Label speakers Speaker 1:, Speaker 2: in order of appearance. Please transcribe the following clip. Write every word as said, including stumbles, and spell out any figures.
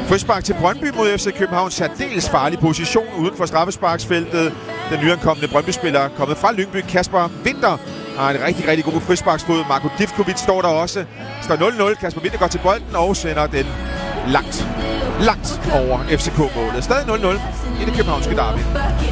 Speaker 1: Frispark til Brøndby mod F C København. Særdeles farlig position uden for straffesparksfeltet. Den nyankomne Brøndby-spiller er kommet fra Lyngby. Kasper Winther har en rigtig, rigtig god frisparksfod. Marko Divkovic står der også. Står nul nul. Kasper Winther går til bolden og sender den langt, langt over F C K-målet. Stadig nul nul i det københavnske derby.